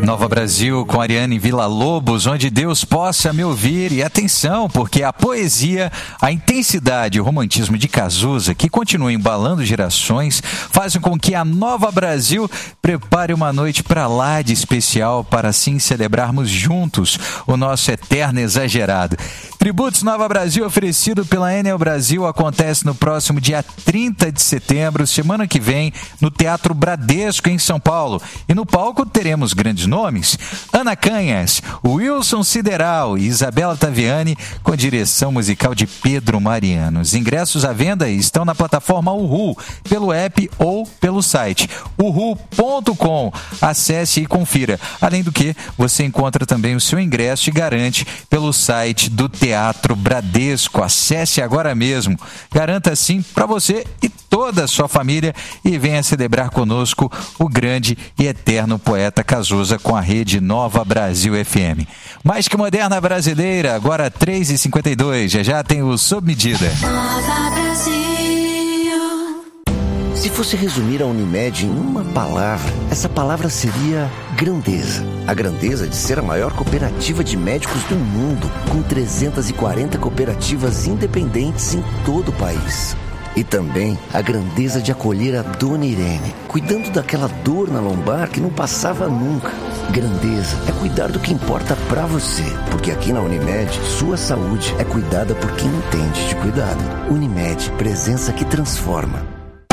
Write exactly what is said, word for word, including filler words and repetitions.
Nova Brasil com Ariane Villa-Lobos, onde Deus possa me ouvir. E atenção, porque a poesia, a intensidade e o romantismo de Cazuza, que continuam embalando gerações, fazem com que a Nova Brasil prepare uma noite para lá de especial, para assim celebrarmos juntos o nosso eterno exagerado. Tributos Nova Brasil oferecido pela Enel Brasil acontece no próximo dia trinta de setembro, semana que vem, no Teatro Bradesco, em São Paulo. E no palco teremos grandes nomes: Ana Canhas, Wilson Sideral e Isabela Taviani, com direção musical de Pedro Mariano. Os ingressos à venda estão na plataforma Uhu, pelo app ou pelo site uhu ponto com. Acesse e confira. Além do que, você encontra também o seu ingresso e garante pelo site do Teatro Bradesco. Acesse agora mesmo. Garanta sim para você e toda a sua família e venha celebrar conosco o grande e eterno poeta Cazuza com a rede Nova Brasil F M. Mais que moderna brasileira, agora três e cinquenta e dois. Já já tem o Sob Medida. Nova Brasil. Se fosse resumir a Unimed em uma palavra, essa palavra seria grandeza. A grandeza de ser a maior cooperativa de médicos do mundo, com trezentas e quarenta cooperativas independentes em todo o país. E também a grandeza de acolher a Dona Irene, cuidando daquela dor na lombar que não passava nunca. Grandeza é cuidar do que importa pra você, porque aqui na Unimed, sua saúde é cuidada por quem entende de cuidado. Unimed, presença que transforma.